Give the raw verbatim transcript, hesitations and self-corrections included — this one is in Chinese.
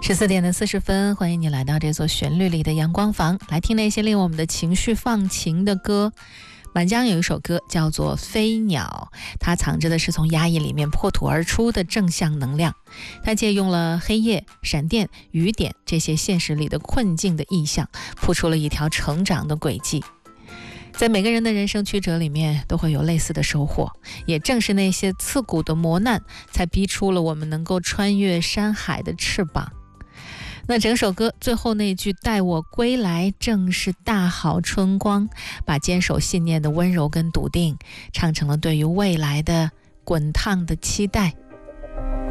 十四点的四十分，欢迎你来到这座旋律里的阳光房，来听那些令我们的情绪放晴的歌。满江有一首歌叫做《飞鸟》，它藏着的是从压抑里面破土而出的正向能量。它借用了黑夜、闪电、雨点这些现实里的困境的意象，铺出了一条成长的轨迹。在每个人的人生曲折里面都会有类似的收获，也正是那些刺骨的磨难，才逼出了我们能够穿越山海的翅膀。那整首歌最后那句待我归来正是大好春光，把坚守信念的温柔跟笃定唱成了对于未来的滚烫的期待。